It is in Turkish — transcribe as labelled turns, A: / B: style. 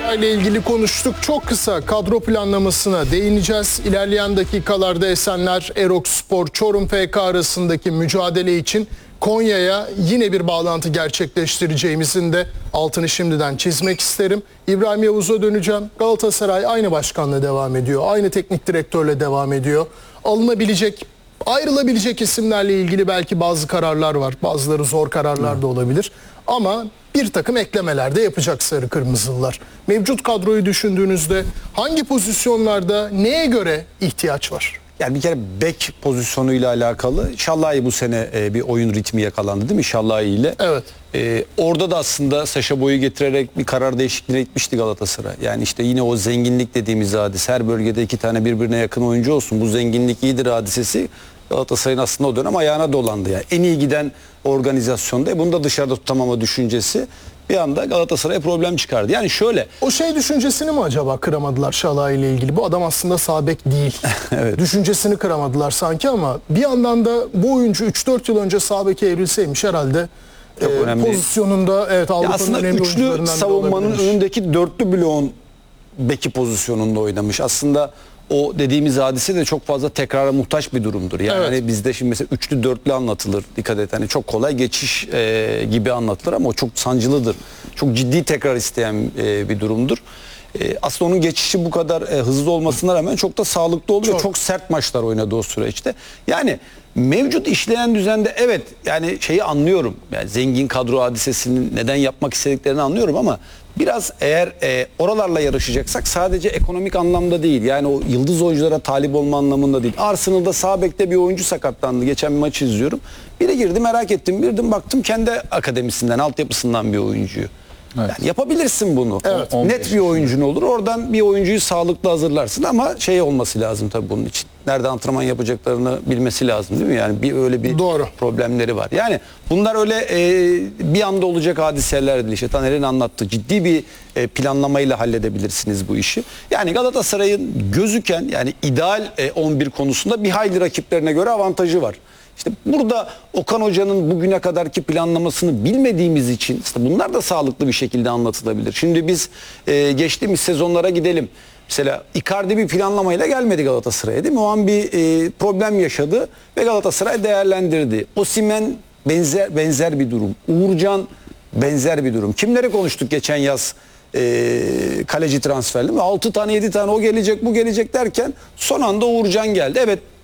A: ile ilgili konuştuk. Çok kısa kadro planlamasına değineceğiz. İlerleyen dakikalarda Esenler, Erokspor, Çorum FK arasındaki mücadele için Konya'ya yine bir bağlantı gerçekleştireceğimizin de altını şimdiden çizmek isterim. İbrahim Yavuz'a döneceğim. Galatasaray aynı başkanla devam ediyor. Aynı teknik direktörle devam ediyor. Alınabilecek, ayrılabilecek isimlerle ilgili belki bazı kararlar var. Bazıları zor kararlar da olabilir. Ama bir takım eklemeler de yapacak sarı kırmızılılar. Mevcut kadroyu düşündüğünüzde hangi pozisyonlarda neye göre ihtiyaç var?
B: Yani bir kere bek pozisyonuyla alakalı Şallahi bu sene bir oyun ritmi yakalandı değil mi Şallahi ile?
A: Evet.
B: Orada da aslında Saşa Boy'u getirerek bir karar değişikliğine gitmişti Galatasaray. Yani işte yine o zenginlik dediğimiz hadise, her bölgede iki tane birbirine yakın oyuncu olsun, bu zenginlik iyidir hadisesi Galatasaray'ın aslında o dönem ayağına dolandı. Yani en iyi giden organizasyonda bunu da dışarıda tutamama düşüncesi bir anda Galatasaray'a problem çıkardı. Yani şöyle.
A: O şey düşüncesini mi acaba kıramadılar Şalay ile ilgili? Bu adam aslında sağ bek değil.
B: Evet.
A: Düşüncesini kıramadılar sanki ama bir yandan da bu oyuncu 3-4 yıl önce sağ beke evrilseymiş herhalde pozisyonunda Avrupa'nın
B: aslında
A: önemli
B: üçlü
A: oyuncularından
B: savunmanın önündeki dörtlü bloğun beki pozisyonunda oynamış. Aslında o dediğimiz hadise de çok fazla tekrara muhtaç bir durumdur. Yani
A: Evet.
B: hani bizde şimdi mesela üçlü dörtlü anlatılır. Dikkat et, hani çok kolay geçiş gibi anlatılır ama o çok sancılıdır. Çok ciddi tekrar isteyen bir durumdur. Aslında onun geçişi bu kadar hızlı olmasına rağmen çok da sağlıklı oluyor. Çok sert maçlar oynadı o süreçte. Yani mevcut işleyen düzende evet, yani şeyi anlıyorum. Yani zengin kadro hadisesinin neden yapmak istediklerini anlıyorum ama biraz eğer oralarla yarışacaksak sadece ekonomik anlamda değil. Yani o yıldız oyunculara talip olma anlamında değil. Arsenal'da sağ bekte bir oyuncu sakatlandı. Geçen bir maçı izliyorum. Biri girdi, merak ettim. Birdim baktım kendi akademisinden, altyapısından bir oyuncuyu. Evet. Yani yapabilirsin bunu.
A: Evet.
B: Net bir oyuncun olur. Oradan bir oyuncuyu sağlıklı hazırlarsın ama şey olması lazım tabii bunun için. Nerede antrenman yapacaklarını bilmesi lazım değil mi? Yani öyle bir problemleri var. Yani bunlar öyle bir anda olacak hadiseler değil. İşte Taner'in anlattığı ciddi bir planlamayla halledebilirsiniz bu işi. Yani Galatasaray'ın gözüken yani ideal 11 konusunda bir hayli rakiplerine göre avantajı var. İşte burada Okan Hoca'nın bugüne kadarki planlamasını bilmediğimiz için işte bunlar da sağlıklı bir şekilde anlatılabilir. Şimdi biz geçtiğimiz sezonlara gidelim. Mesela Icardi bir planlamayla gelmedi Galatasaray'a değil mi? O an bir problem yaşadı ve Galatasaray değerlendirdi. Osimhen benzer bir durum. Uğurcan benzer bir durum. Kimleri konuştuk geçen yaz kaleci transferli mi? 6 tane 7 tane o gelecek bu gelecek derken son anda Uğurcan geldi. Evet,